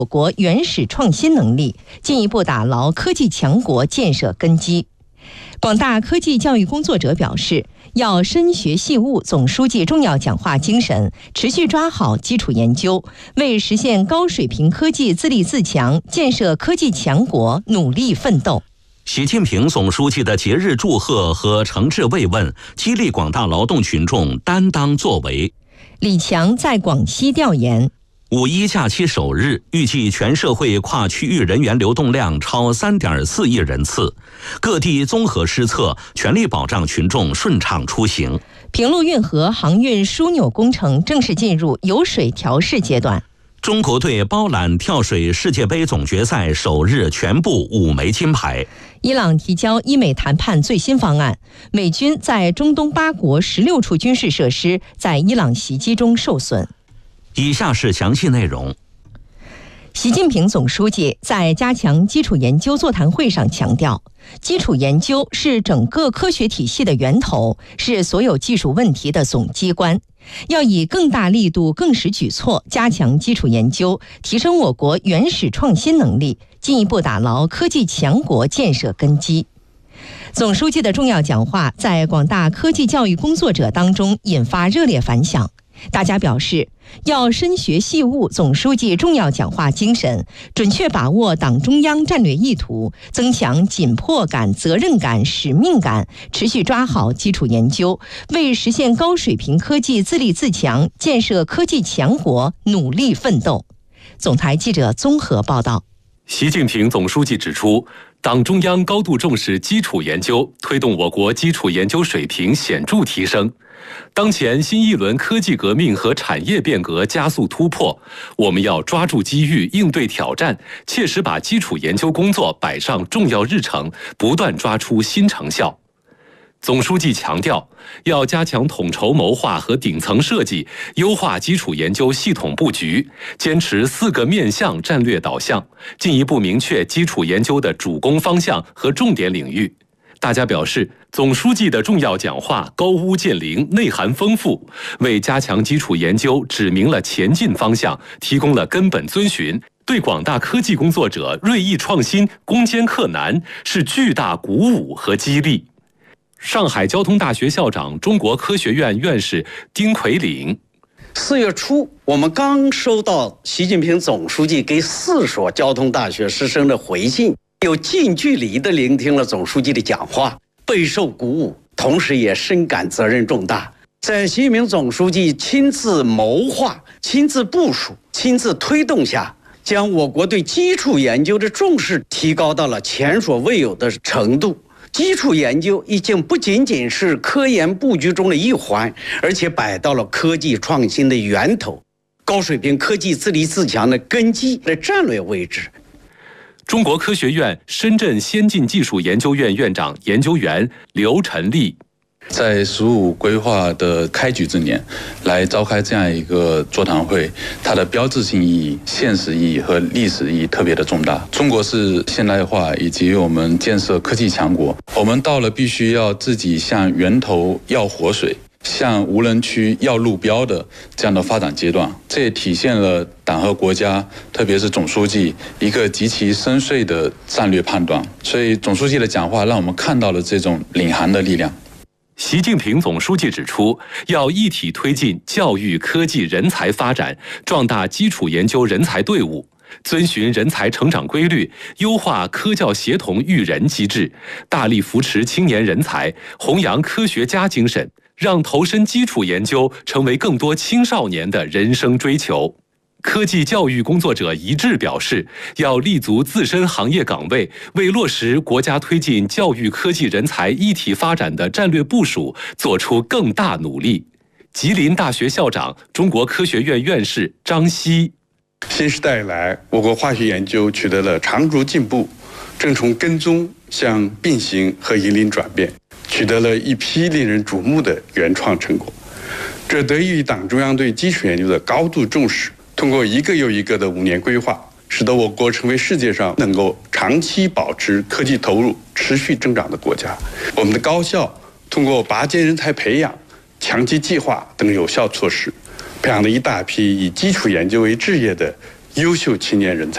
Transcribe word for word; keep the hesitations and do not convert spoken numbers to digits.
我国原始创新能力，进一步打牢科技强国建设根基。广大科技教育工作者表示，要深学细悟总书记重要讲话精神，持续抓好基础研究，为实现高水平科技自立自强、建设科技强国努力奋斗。 习近平总书记的节日祝贺和诚挚慰问，激励广大劳动群众担当作为。 李强在广西调研。 五一假期首日，预计全社会跨区域人员流动量超 三点四亿人次，各地综合施策，全力保障群众顺畅出行。 平陆运河航运枢纽工程正式进入油水调试阶段。 中国队包揽跳水世界杯总决赛首日全部五枚金牌。 伊朗提交伊美谈判最新方案，美军在中东八国十六处军事设施在伊朗袭击中受损。 以下是详细内容。 习近平总书记在加强基础研究座谈会上强调，基础研究是整个科学体系的源头，是所有技术问题的总机关。要以更大力度、更实举措加强基础研究，提升我国原始创新能力，进一步打牢科技强国建设根基。总书记的重要讲话在广大科技教育工作者当中引发热烈反响。大家表示，要深学细悟总书记重要讲话精神，准确把握党中央战略意图，增强紧迫感、责任感、使命感，持续抓好基础研究，为实现高水平科技自立自强、建设科技强国努力奋斗。总台记者综合报道。 习近平总书记指出，党中央高度重视基础研究，推动我国基础研究水平显著提升。当前新一轮科技革命和产业变革加速突破，我们要抓住机遇，应对挑战，切实把基础研究工作摆上重要日程，不断抓出新成效。总书记强调，要加强统筹谋划和顶层设计，优化基础研究系统布局，坚持四个面向战略导向，进一步明确基础研究的主攻方向和重点领域。大家表示，总书记的重要讲话高屋建瓴，内涵丰富，为加强基础研究指明了前进方向，提供了根本遵循，对广大科技工作者锐意创新、攻坚克难是巨大鼓舞和激励。上海交通大学校长、中国科学院院士丁奎岭： 四月初，我们刚收到习近平总书记给四所交通大学师生的回信，有近距离地聆听了总书记的讲话，备受鼓舞，同时也深感责任重大。在习近平总书记亲自谋划、亲自部署、亲自推动下，将我国对基础研究的重视提高到了前所未有的程度。基础研究已经不仅仅是科研布局中的一环，而且摆到了科技创新的源头，高水平科技自立自强的根基的战略位置。 中国科学院深圳先进技术研究院院长研究员刘晨立： 在“十五”规划的开局之年，来召开这样一个座谈会，它的标志性意义、现实意义和历史意义特别的重大。中国是现代化以及我们建设科技强国，我们到了必须要自己向源头要活水，向无人区要路标的这样的发展阶段。这也体现了党和国家，特别是总书记一个极其深邃的战略判断。所以总书记的讲话让我们看到了这种领航的力量。 习近平总书记指出，要一体推进教育、科技、人才发展，壮大基础研究人才队伍，遵循人才成长规律，优化科教协同育人机制，大力扶持青年人才，弘扬科学家精神，让投身基础研究成为更多青少年的人生追求。科技教育工作者一致表示，要立足自身行业岗位，为落实国家推进教育科技人才一体发展的战略部署做出更大努力。吉林大学校长、中国科学院院士张希： 新时代以来，我国化学研究取得了长足进步，正从跟踪向并行和引领转变，取得了一批令人瞩目的原创成果。这得益于党中央对基础研究的高度重视，通过一个又一个的五年规划，使得我国成为世界上能够长期保持科技投入持续增长的国家。我们的高校通过拔尖人才培养、强基计划等有效措施，培养了一大批以基础研究为置业的优秀青年人才。